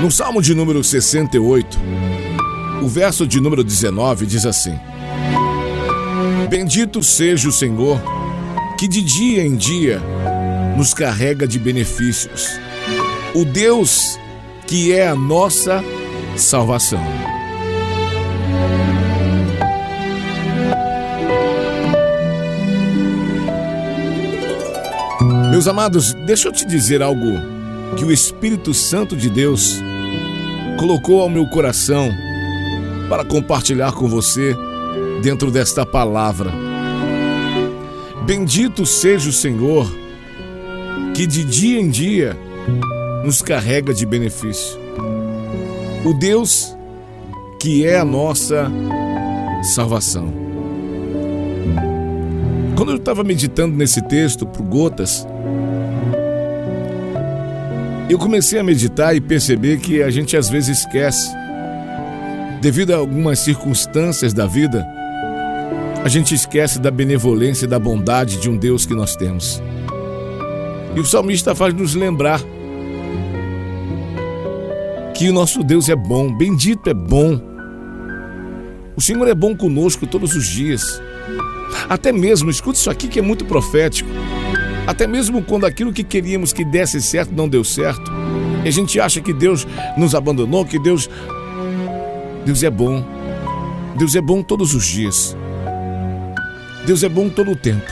No Salmo de número 68, o verso de número 19 diz assim: Bendito seja o Senhor, que de dia em dia nos carrega de benefícios, o Deus que é a nossa salvação. Meus amados, deixa eu te dizer algo que o Espírito Santo de Deus colocou ao meu coração para compartilhar com você dentro desta palavra. Bendito seja o Senhor, que de dia em dia nos carrega de benefício, o Deus que é a nossa salvação. Quando eu estava meditando nesse texto por gotas, eu comecei a meditar e perceber que a gente às vezes esquece, devido a algumas circunstâncias da vida, a gente esquece da benevolência e da bondade de um Deus que nós temos. E o salmista faz nos lembrar que o nosso Deus é bom, bendito é bom. O Senhor é bom conosco todos os dias. Até mesmo, escuta isso aqui que é muito profético, até mesmo quando aquilo que queríamos que desse certo não deu certo, e a gente acha que Deus nos abandonou, que Deus é bom. Deus é bom todos os dias. Deus é bom todo o tempo.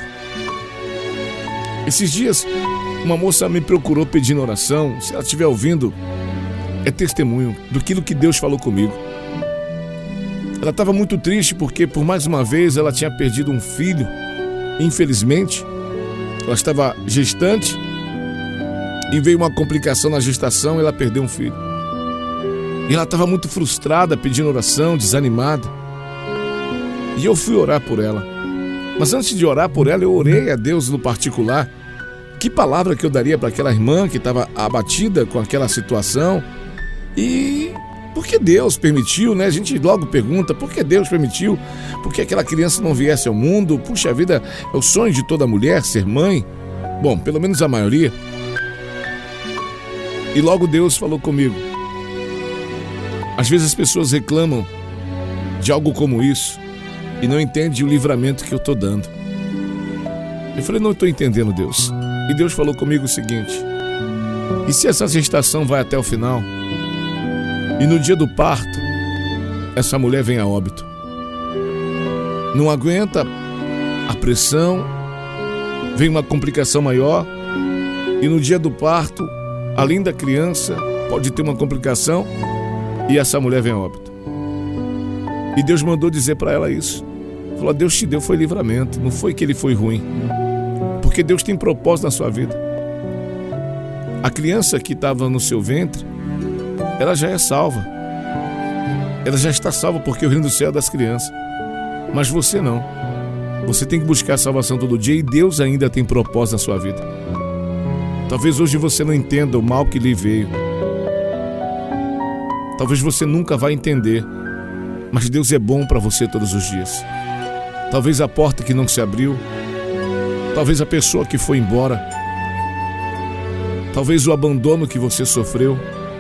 Esses dias, uma moça me procurou pedindo oração. Se ela estiver ouvindo, é testemunho daquilo que Deus falou comigo. Ela estava muito triste porque, por mais uma vez, ela tinha perdido um filho. Infelizmente, ela estava gestante e veio uma complicação na gestação e ela perdeu um filho. E ela estava muito frustrada, pedindo oração, desanimada. E eu fui orar por ela. Mas antes de orar por ela, eu orei a Deus no particular. Que palavra que eu daria para aquela irmã que estava abatida com aquela situação? E por que Deus permitiu, né? A gente logo pergunta, por que Deus permitiu? Por que aquela criança não viesse ao mundo? Puxa vida, é o sonho de toda mulher ser mãe. Bom, pelo menos a maioria. E logo Deus falou comigo. Às vezes as pessoas reclamam de algo como isso e não entendem o livramento que eu estou dando. Eu falei, não estou entendendo, Deus. E Deus falou comigo o seguinte: e se essa gestação vai até o final e no dia do parto essa mulher vem a óbito? Não aguenta a pressão, vem uma complicação maior e no dia do parto, além da criança, pode ter uma complicação e essa mulher vem a óbito. E Deus mandou dizer para ela isso. Falou, Deus te deu foi livramento, não foi que ele foi ruim. Porque Deus tem propósito na sua vida. A criança que estava no seu ventre, ela já é salva. Ela já está salva porque o reino do céu é das crianças. Mas você não. Você tem que buscar a salvação todo dia e Deus ainda tem propósito na sua vida. Talvez hoje você não entenda o mal que lhe veio. Talvez você nunca vai entender. Mas Deus é bom para você todos os dias. Talvez a porta que não se abriu, talvez a pessoa que foi embora, talvez o abandono que você sofreu.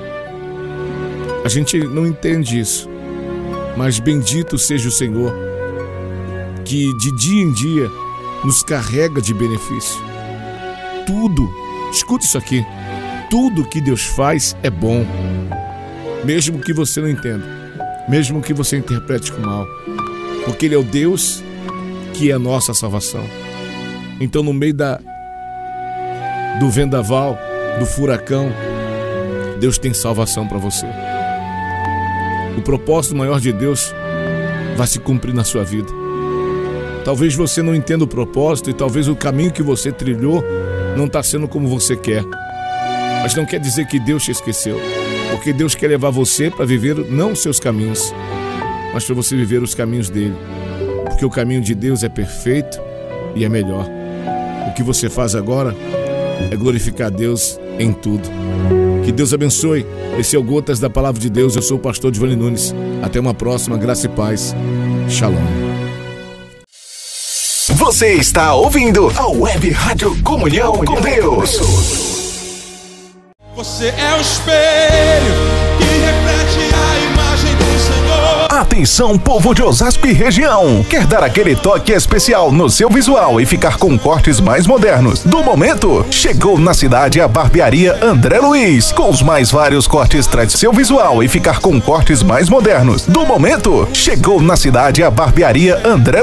A gente não entende isso, mas bendito seja o Senhor, que de dia em dia nos carrega de benefício. Tudo, escuta isso aqui, tudo que Deus faz é bom, mesmo que você não entenda, mesmo que você interprete com mal, porque Ele é o Deus que é a nossa salvação. Então, no meio do vendaval, do furacão, Deus tem salvação para você. O propósito maior de Deus vai se cumprir na sua vida. Talvez você não entenda o propósito e talvez o caminho que você trilhou não está sendo como você quer. Mas não quer dizer que Deus te esqueceu, porque Deus quer levar você para viver não os seus caminhos, mas para você viver os caminhos dele. Porque o caminho de Deus é perfeito e é melhor. O que você faz agora é glorificar Deus em tudo. Que Deus abençoe. Esse é o Gotas da Palavra de Deus. Eu sou o pastor Giovanni Nunes. Até uma próxima. Graça e paz. Shalom. Você está ouvindo a Web Rádio Comunhão com Deus. Você é o espelho que Atenção, povo de Osasco e região! Quer dar aquele toque especial no seu visual e ficar com cortes mais modernos do momento? Chegou na cidade a barbearia André Luiz, com os mais vários cortes. Traz seu visual e ficar com cortes mais modernos do momento? Chegou na cidade a barbearia André